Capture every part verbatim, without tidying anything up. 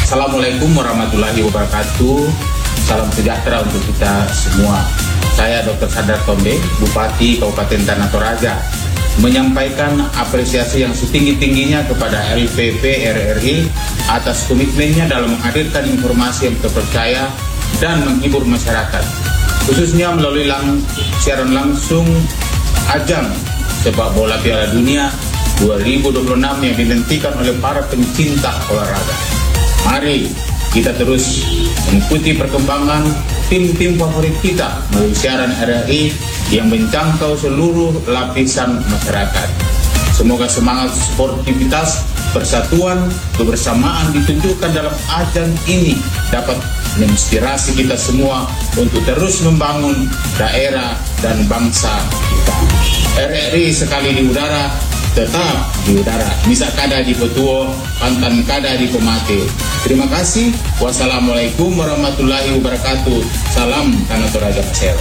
Assalamualaikum warahmatullahi wabarakatuh. Salam sejahtera untuk kita semua. Saya Doktor Sadar Tombe, Bupati Kabupaten Tanah Toraja, menyampaikan apresiasi yang setinggi-tingginya kepada L P P R R I atas komitmennya dalam menghadirkan informasi yang terpercaya dan menghibur masyarakat, khususnya melalui lang siaran langsung ajang sepak bola Piala Dunia dua ribu dua puluh enam yang dinantikan oleh para pencinta olahraga. Mari kita terus mengikuti perkembangan tim-tim favorit kita melalui siaran R R I yang menjangkau seluruh lapisan masyarakat. Semoga semangat sportivitas, persatuan, kebersamaan ditunjukkan dalam ajang ini dapat menginspirasi kita semua untuk terus membangun daerah dan bangsa kita. R R I sekali di udara, tetap di udara. Misa kada di Petuo, pantan kada di Komate. Terima kasih. Wassalamualaikum warahmatullahi wabarakatuh. Salam Tanah Toraja Persero.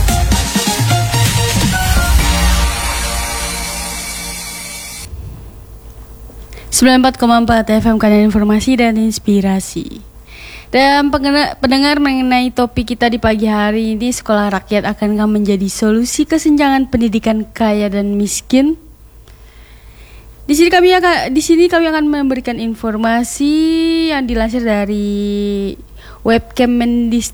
sembilan puluh empat koma empat F M, kanal informasi dan inspirasi. Dan pendengar, mengenai topik kita di pagi hari ini, sekolah rakyat akankah menjadi solusi kesenjangan pendidikan kaya dan miskin? Di sini kami akan di sini kami akan memberikan informasi yang dilansir dari web Kemendis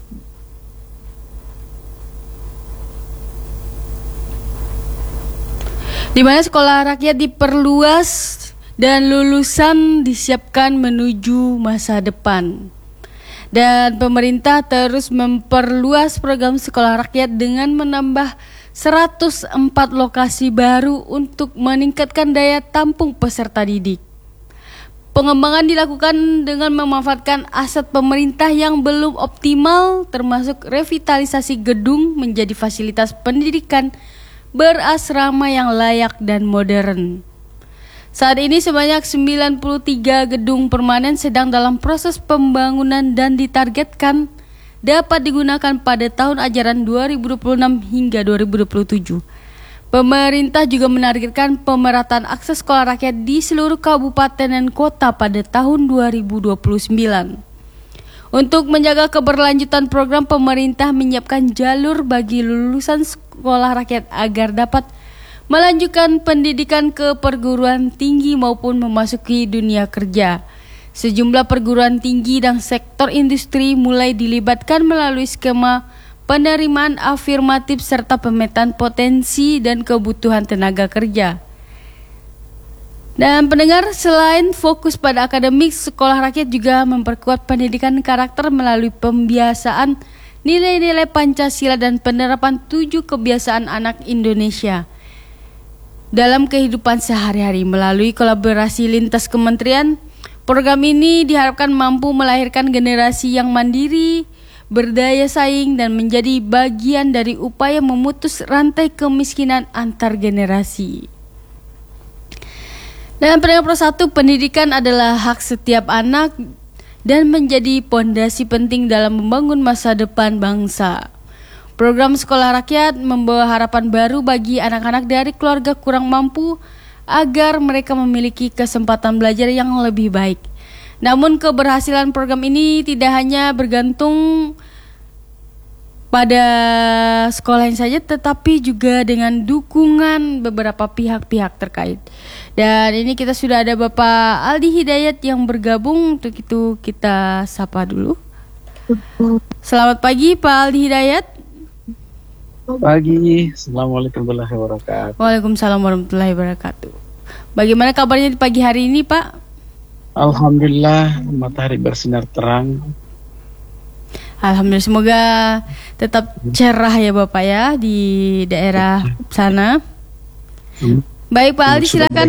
di mana sekolah rakyat diperluas dan lulusan disiapkan menuju masa depan. Dan pemerintah terus memperluas program sekolah rakyat dengan menambah seratus empat lokasi baru untuk meningkatkan daya tampung peserta didik. Pengembangan dilakukan dengan memanfaatkan aset pemerintah yang belum optimal, termasuk revitalisasi gedung menjadi fasilitas pendidikan berasrama yang layak dan modern. Saat ini sebanyak sembilan puluh tiga gedung permanen sedang dalam proses pembangunan dan ditargetkan dapat digunakan pada tahun ajaran dua ribu dua puluh enam hingga dua ribu dua puluh tujuh. Pemerintah juga menargetkan pemerataan akses sekolah rakyat di seluruh kabupaten dan kota pada tahun dua ribu dua puluh sembilan. Untuk menjaga keberlanjutan program, pemerintah menyiapkan jalur bagi lulusan sekolah rakyat agar dapat melanjutkan pendidikan ke perguruan tinggi maupun memasuki dunia kerja. Sejumlah perguruan tinggi dan sektor industri mulai dilibatkan melalui skema penerimaan afirmatif serta pemetaan potensi dan kebutuhan tenaga kerja. Dan pendengar, selain fokus pada akademik, sekolah rakyat juga memperkuat pendidikan karakter melalui pembiasaan nilai-nilai Pancasila dan penerapan tujuh kebiasaan anak Indonesia dalam kehidupan sehari-hari. Melalui kolaborasi lintas kementerian, program ini diharapkan mampu melahirkan generasi yang mandiri, berdaya saing, dan menjadi bagian dari upaya memutus rantai kemiskinan antar generasi. Dan pendengar Pro satu, pendidikan adalah hak setiap anak dan menjadi pondasi penting dalam membangun masa depan bangsa. Program sekolah rakyat membawa harapan baru bagi anak-anak dari keluarga kurang mampu agar mereka memiliki kesempatan belajar yang lebih baik. Namun keberhasilan program ini tidak hanya bergantung pada sekolahnya saja, tetapi juga dengan dukungan beberapa pihak-pihak terkait. Dan ini kita sudah ada Bapak Aldi Hidayat yang bergabung, untuk itu kita sapa dulu. Selamat pagi Pak Aldi Hidayat. Pagi, Assalamualaikum warahmatullahi wabarakatuh. Waalaikumsalam warahmatullahi wabarakatuh. Bagaimana kabarnya di pagi hari ini Pak? Alhamdulillah, matahari bersinar terang. Alhamdulillah, semoga tetap cerah ya Bapak ya di daerah sana. Hmm. Baik Pak Aldi, silakan.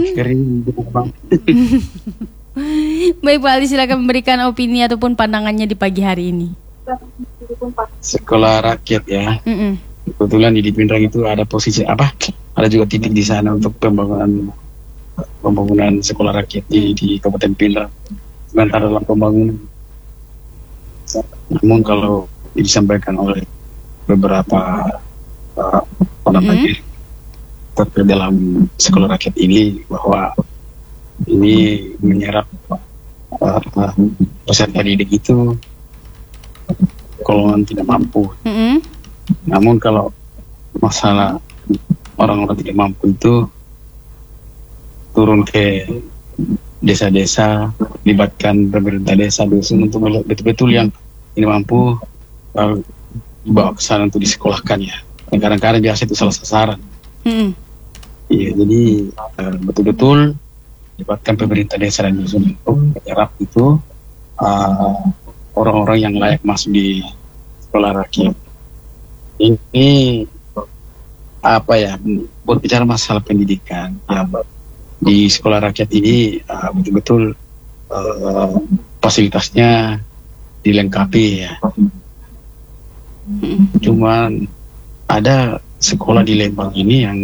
Baik Pak Aldi, silakan memberikan opini ataupun pandangannya di pagi hari ini. Sekolah rakyat ya. Mm-mm. Kebetulan di Pindrang itu ada posisi apa? Ada juga titik di sana untuk pembangunan pembangunan sekolah rakyat di, di Kabupaten Pindrang. Sementara dalam pembangunan. Namun kalau disampaikan oleh beberapa uh, orang mm-hmm. terkait dalam sekolah rakyat ini bahwa ini menyerap uh, uh, peserta didik itu golongan tidak mampu. Mm-hmm. Namun kalau masalah orang-orang tidak mampu itu turun ke desa-desa, libatkan pemerintah desa dusun untuk melihat betul-betul yang ini mampu, lalu dibawa ke sana untuk disekolahkan ya. Dan kadang-kadang biasa itu salah sasaran. Mm-hmm. Iya, jadi uh, betul-betul libatkan pemerintah desa dan dusun untuk menyerap itu uh, orang-orang yang layak masuk di sekolah rakyat. Ini apa ya, berbicara masalah pendidikan ya, di sekolah rakyat ini uh, betul-betul uh, fasilitasnya dilengkapi ya. Cuman ada sekolah di Lembang ini yang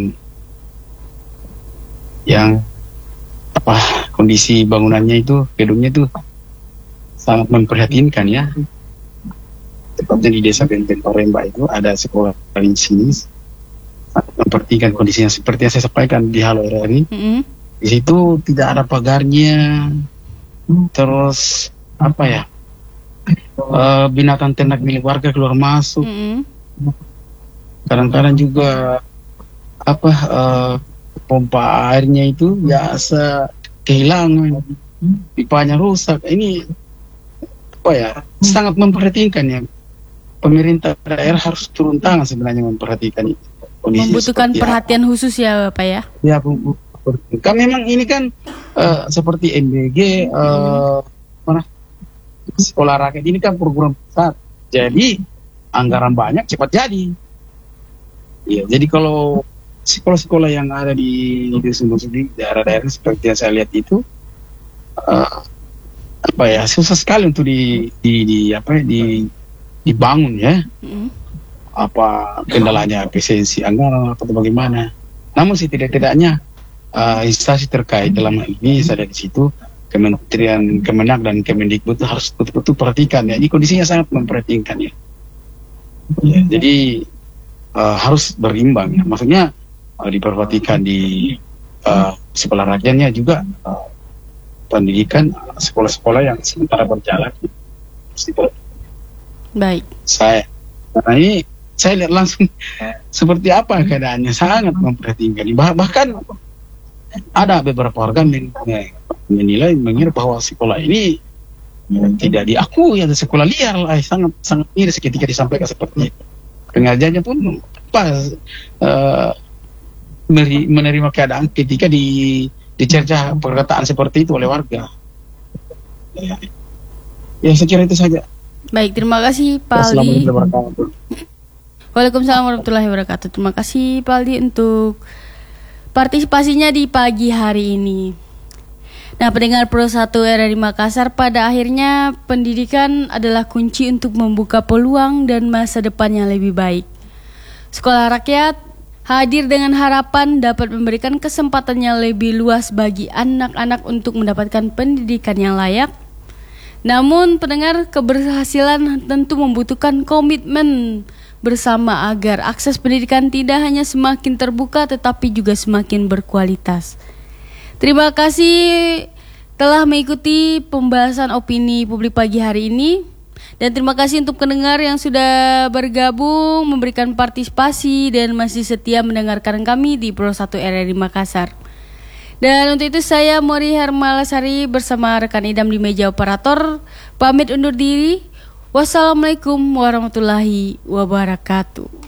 yang apa kondisi bangunannya itu, gedungnya itu sangat memprihatinkan ya. Tepatnya di desa Benten Paremba itu ada sekolah di sini, sangat memperhatikan kondisinya seperti yang saya sampaikan di Halo R R I. Mm-hmm. Di situ tidak ada pagarnya, terus apa ya, uh, binatang ternak milik warga keluar masuk. Mm-hmm. Kadang-kadang juga apa uh, pompa airnya itu biasa kehilangan, pipanya rusak. Ini apa ya, sangat memperhatikan ya. Pemerintah daerah harus turun tangan sebenarnya memperhatikan itu. Membutuhkan perhatian apa. Khusus ya Bapak ya. Ya, bu, bu, kan memang ini kan uh, seperti M B G uh, mana sekolah rakyat ini kan program besar. Jadi anggaran banyak cepat jadi. Ya, jadi kalau sekolah-sekolah yang ada di dusun-dusun di daerah-daerah seperti yang saya lihat itu uh, apa ya, susah sekali untuk di, di, di apa ya, di dibangun ya. Mm. Apa kendalanya, efisiensi anggaran atau bagaimana. Namun setidak-tidaknya uh, instansi terkait dalam hal ini saya di situ Kementerian Kemenak dan Kemendikbud itu harus betul-betul perhatikan ya. Ini kondisinya sangat memperhatikan ya. Ya, jadi uh, harus berimbang ya. Maksudnya uh, diperhatikan di uh, sekolah rakyatnya juga uh, pendidikan uh, sekolah-sekolah yang sementara berjalan. Baik. Saya, karena ini saya lihat langsung seperti apa keadaannya, sangat memperhatikan. Bah, bahkan ada beberapa organ yang menilai mengira bahwa sekolah ini tidak diakui atau sekolah liar lah, sangat sangat miris ketika disampaikan seperti itu. Pengajarnya pun pas uh, menerima keadaan ketika di dicerca perkataan seperti itu oleh warga. Ya, ya saya kira itu saja. Baik, terima kasih Pak Aldi. Waalaikumsalam warahmatullahi wabarakatuh. Terima kasih Pak Aldi untuk partisipasinya di pagi hari ini. Nah, pendengar Pro satu R R I Makassar, pada akhirnya pendidikan adalah kunci untuk membuka peluang dan masa depan yang lebih baik. Sekolah rakyat hadir dengan harapan dapat memberikan kesempatan yang lebih luas bagi anak-anak untuk mendapatkan pendidikan yang layak. Namun, pendengar, keberhasilan tentu membutuhkan komitmen bersama agar akses pendidikan tidak hanya semakin terbuka tetapi juga semakin berkualitas. Terima kasih telah mengikuti pembahasan opini publik pagi hari ini. Dan terima kasih untuk pendengar yang sudah bergabung, memberikan partisipasi dan masih setia mendengarkan kami di Pro satu R R I Makassar. Dan untuk itu saya Mori Hermalasari bersama rekan idam di meja operator pamit undur diri. Wassalamualaikum warahmatullahi wabarakatuh.